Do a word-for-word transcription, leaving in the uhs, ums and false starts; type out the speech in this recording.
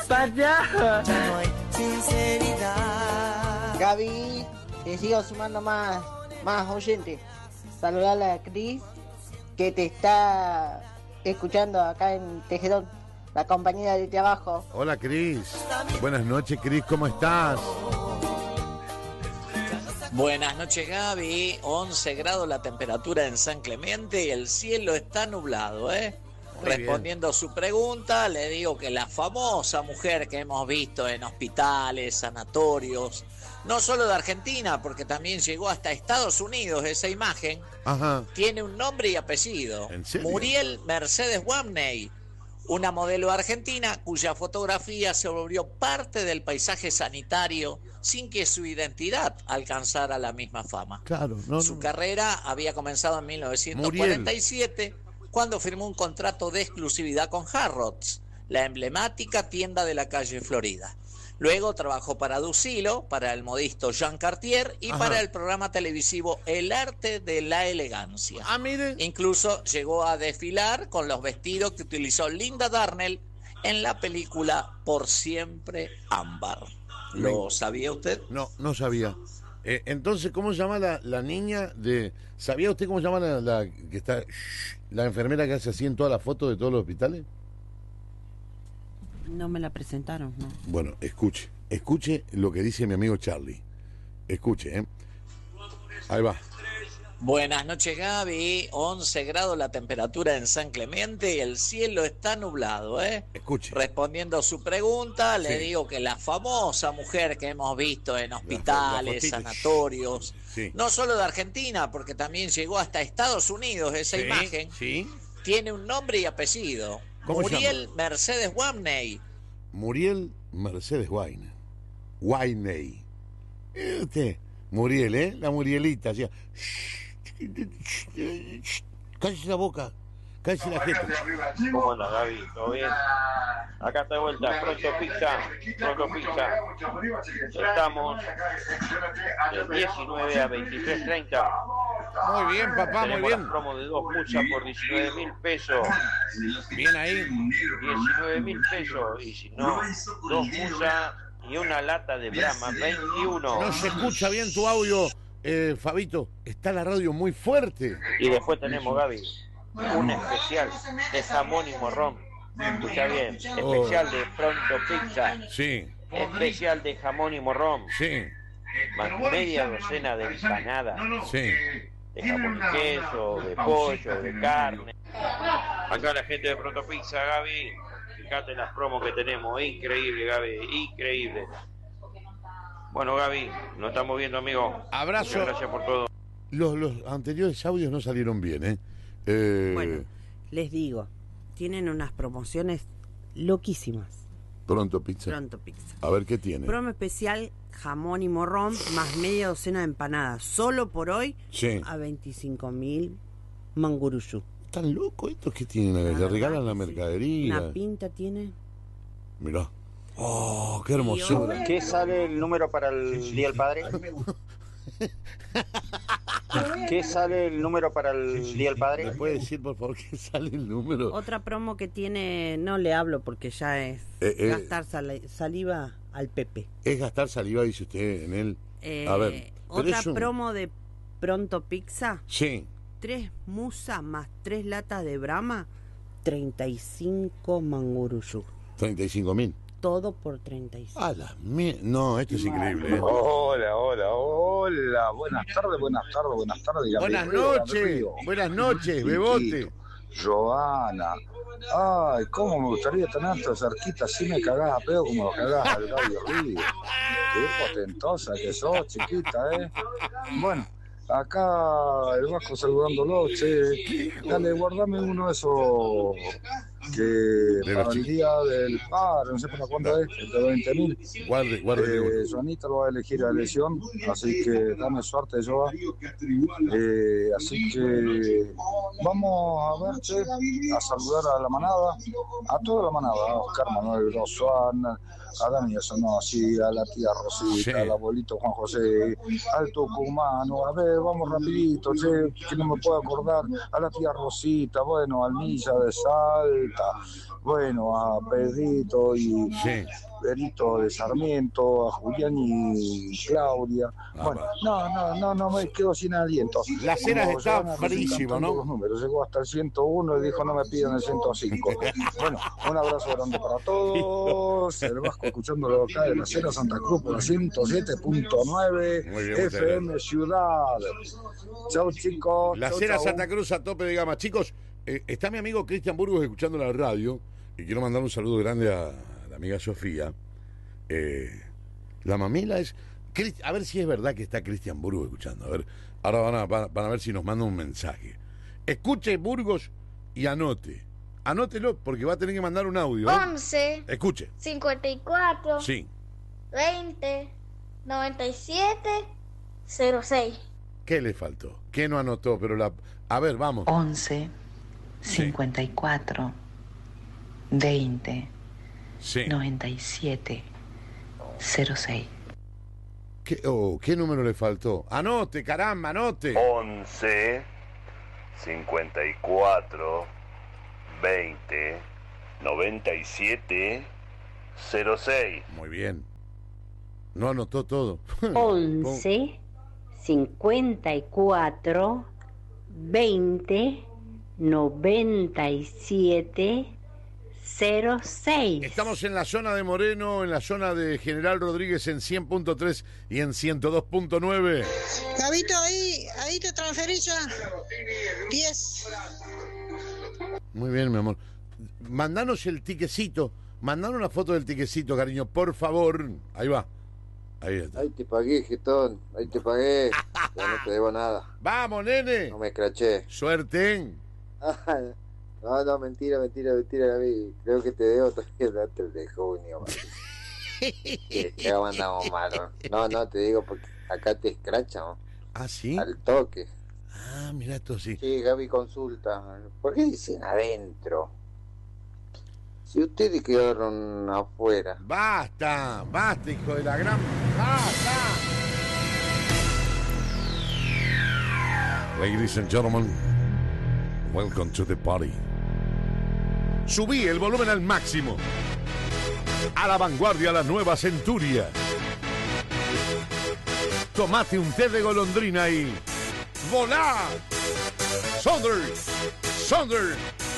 ¡Para! No hay sinceridad. Gaby, te sigo sumando más, más oyentes. Saludarle a Cris, que te está escuchando acá en Tejedón, la compañera de trabajo. Hola, Cris. Buenas noches, Cris, ¿cómo estás? Buenas noches, Gaby. once grados la temperatura en San Clemente y el cielo está nublado, ¿eh? Muy Respondiendo a su pregunta, le digo que la famosa mujer que hemos visto en hospitales, sanatorios, no solo de Argentina, porque también llegó hasta Estados Unidos esa imagen, Ajá. tiene un nombre y apellido. ¿En serio? Muriel Mercedes Wamney, una modelo argentina cuya fotografía se volvió parte del paisaje sanitario sin que su identidad alcanzara la misma fama. Claro, no, Su no. carrera había comenzado en mil novecientos cuarenta y siete, cuando firmó un contrato de exclusividad con Harrods, la emblemática tienda de la calle Florida. Luego trabajó para Ducilo, para el modisto Jean Cartier y Ajá. para el programa televisivo El Arte de la Elegancia. Ah, mire. Incluso llegó a desfilar con los vestidos que utilizó Linda Darnell en la película Por Siempre Ámbar. ¿Lo sabía usted? No, no sabía. Eh, entonces, ¿cómo se llama la, la niña de... ¿Sabía usted cómo se llama la, la que está... Shh, la enfermera que hace así en todas las fotos de todos los hospitales? No me la presentaron, ¿no? Bueno, escuche. Escuche lo que dice mi amigo Charlie. Escuche, ¿eh? Ahí va. Buenas noches, Gaby. once grados la temperatura en San Clemente y el cielo está nublado, ¿eh? Escuche. Respondiendo a su pregunta, le Sí. digo que la famosa mujer que hemos visto en hospitales, fotitos. sanatorios, Sí. no solo de Argentina, porque también llegó hasta Estados Unidos esa Sí, imagen, sí. tiene un nombre y apellido. ¿Cómo se Muriel Mercedes Wamney. Muriel Mercedes Wayne. Wayney. Eh, usted, Muriel, ¿eh? La Murielita, hacía... Cállese la boca, cállese la jeta. ¿Cómo andas, Gaby? ¿Todo bien? Acá está de vuelta, Pronto Pizza, Pronto Pizza. Estamos del diecinueve a veintitrés treinta. Muy bien, papá, muy Tenemos bien. las promos de dos muchas por diecinueve mil pesos. Bien ahí. diecinueve mil pesos. Y si no, dos musas y una lata de Brahma, veintiuno. No se escucha bien tu audio, eh, Fabito. Está la radio muy fuerte. Y después tenemos, Gaby, un especial de jamón y morrón. Escucha bien, especial de Pronto Pizza. Sí, Especial de jamón y morrón. sí, Más media docena de empanadas. sí. De jamón y queso, de pollo, de carne. Acá la gente de Pronto Pizza, Gaby. Fíjate las promos que tenemos. Increíble, Gaby. Increíble. Bueno, Gaby, nos estamos viendo, amigo. Abrazo. Muchas gracias por todo. Los, los anteriores audios no salieron bien, ¿eh? eh Bueno, les digo, tienen unas promociones loquísimas. Pronto Pizza. Pronto Pizza. A ver qué tiene. Promo especial, jamón y morrón, más media docena de empanadas. Solo por hoy, Sí. a veinticinco mil manguruyú. ¿Están locos estos que tienen? Le regalan la mercadería. Una pinta tiene. Mirá. Oh, qué hermosura. ¿Qué sale el número para el Día del Padre? ¿Qué sale el número para el Día del ¿Me Padre? puede decir, por favor, qué sale el número? Otra promo que tiene, no le hablo porque ya es Eh, eh. gastar sal- saliva al Pepe. Es gastar saliva, dice usted, en él. Eh, A ver. pero Otra es un- promo de Pronto Pizza, Sí. tres musas más tres latas de Brahma, treinta y cinco manguruyú. treinta y cinco mil. Todo por treinta y cinco. A la mie- No, esto es increíble, ¿eh? Hola, hola, hola. Buenas tardes, buenas tardes, buenas tardes. Buenas Gabriel Río, noches, Gabriel Río. buenas noches, Chiquito, Bebote. Joana. Ay, cómo me gustaría tener tan cerquita, así me cagás a pedo como lo cagás al Gabriel Río. Qué potentosa que sos, chiquita, ¿eh? Bueno, acá el Vasco saludándolo, che. Dale, guardame uno de esos que para el día del padre, no sé para cuándo es, el de veinte mil. Guarde, guarde. Eh, Joanita lo va a elegir a elección, así que dame suerte, Joa. Eh, así que vamos a ver, che, a saludar a la manada, a toda la manada, a Oscar Manuel Grosuán, a Dani Sonosi, a la tía Rosita, Sí. al abuelito Juan José, al tucumano, a ver, vamos rapidito, che, que no me puedo acordar, a la tía Rosita, bueno, al Milla de Salta, ochenta. Bueno, a Pedrito y Sí. Berito de Sarmiento, a Julián y Claudia. Ah, Bueno, va. no, no, no, no me quedo sin aliento. Las Heras Como está Joana, nos frísimo, encantan ¿no? los números. Llegó hasta el ciento uno y dijo no me piden el ciento cinco. Bueno, un abrazo grande para todos. El Vasco escuchándolo acá de la Sierra Santa Cruz por la ciento siete punto nueve Muy bien, muchas F M Ciudad. Chau, chicos. La Chau, Cera chau. Santa Cruz a tope de gama. Chicos, eh, está mi amigo Cristian Burgos escuchando la radio y quiero mandar un saludo grande a la amiga Sofía. Eh, la mamila es... Crist- A ver si es verdad que está Cristian Burgos escuchando. A ver, ahora van a, van a ver si nos manda un mensaje. Escuche Burgos y anote. Anótelo porque va a tener que mandar un audio. ¿eh? once, Escuche. cincuenta y cuatro, Sí. veinte, noventa y siete, cero seis. ¿Qué le faltó? ¿Qué no anotó? Pero la... A ver, vamos. once, cincuenta y cuatro, veinte, Sí. noventa y siete, cero seis. ¿Qué, oh, ¿Qué número le faltó? Anote, caramba, anote. once, cincuenta y cuatro, veinte, noventa y siete, cero seis. Muy bien. No anotó todo. once, cincuenta y cuatro, veinte, noventa y siete, cero seis. Estamos en la zona de Moreno, en la zona de General Rodríguez en cien punto tres y en ciento dos punto nueve. Gabito, ahí, ahí te transferí ya. diez. Muy bien, mi amor. Mandanos el tiquecito. Mandanos una foto del tiquecito, cariño, por favor. Ahí va. Ahí está. Ahí te pagué, jetón. Ahí te pagué. Ya no te debo nada. ¡Vamos, nene! No me escraché. Suerte. No, no, mentira, mentira, mentira, Gaby. Creo que te debo todavía antes de junio. Que ya mandamos malo. No, no, te digo porque acá te escrachan. ¿No? ¿Ah, sí? Al toque. Ah, mira esto, sí. Sí, Gaby consulta. ¿Por qué dicen adentro? Si ustedes quedaron afuera. Basta, basta, hijo de la gran... ¡Basta! Ladies and gentlemen, welcome to the party. Subí el volumen al máximo. A la vanguardia, la nueva Centuria. Tomate un té de golondrina y... ¡Volá! Saunders, Saunders,